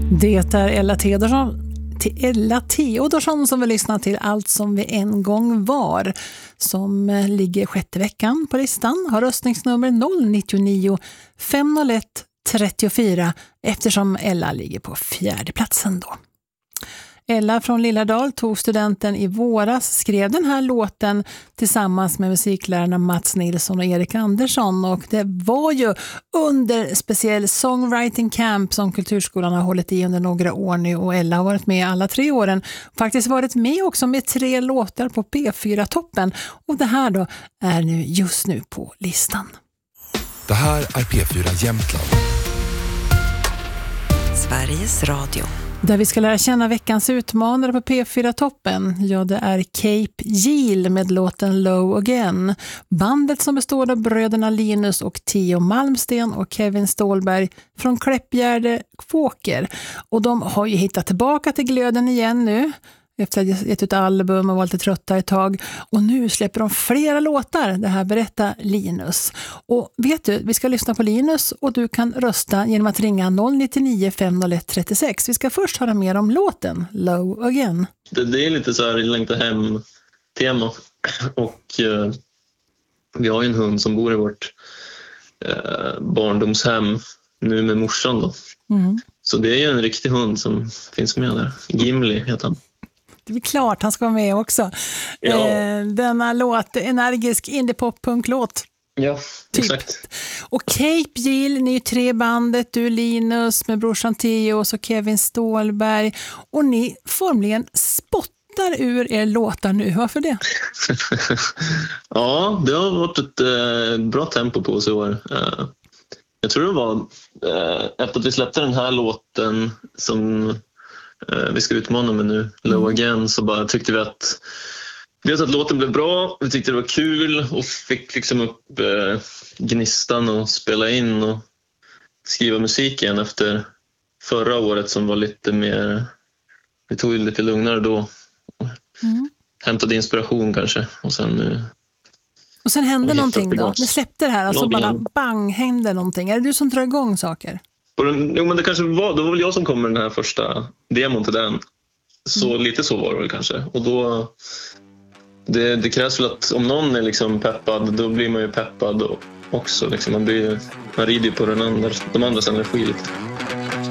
Det är Ella Theodorsson som vill lyssna till Allt som vi en gång var, som ligger 6:e veckan på listan, har röstningsnummer 099 501 34 eftersom Ella ligger på 4:e platsen då. Ella från Lillardal tog studenten i våras, skrev den här låten tillsammans med musiklärarna Mats Nilsson och Erik Andersson, och det var ju under speciell songwriting camp som Kulturskolan har hållit i under några år nu, och Ella har varit med alla 3 åren, faktiskt varit med också med 3 låtar på P4-toppen, och det här då är nu just nu på listan. Det här är P4 Jämtland. Sveriges Radio. Där vi ska lära känna veckans utmanare på P4-toppen. Ja, det är Cape Gill med låten Low Again. Bandet som består av bröderna Linus och Theo Malmsten och Kevin Ståhlberg från Kläppgärde Fåker. Och de har ju hittat tillbaka till glöden igen nu, efter att ha gett ut album och var lite trötta ett tag. Och nu släpper de flera låtar, det här berättar Linus. Och vet du, vi ska lyssna på Linus och du kan rösta genom att ringa 099 501 36. Vi ska först höra mer om låten Low Again. Det är lite så här längta hem-tema. Och vi har ju en hund som bor i vårt barndomshem nu med morsan då. Mm. Så det är ju en riktig hund som finns med där. Gimli heter han. Det är klart han ska vara med också. Ja. Denna låt, energisk indie-pop-punklåt. Ja, typ. Exakt. Och Cape Gill, ni är 3 bandet, du Linus med brorsan Theo och så Kevin Ståhlberg. Och ni formligen spottar ur er låtar nu. Varför det? Ja, det har varit ett bra tempo på oss i år. Jag tror det var efter att vi släppte den här låten som vi ska utmana med nu, Low Again, så bara tyckte vi att låten blev bra, vi tyckte det var kul och fick liksom upp gnistan och spela in och skriva musik igen efter förra året som var lite mer, vi tog det lite lugnare då, hämtade inspiration kanske och sen nu. Och sen hände någonting då, det släppte det här, alltså bara bang, hände någonting. Är det du som drar igång saker? Jo, men det kanske var väl jag som kom med den här första demon till den. Så lite så var det väl kanske. Och då det krävs väl att om någon är liksom peppad, då blir man ju peppad också liksom. Man rider på de andras energi lite.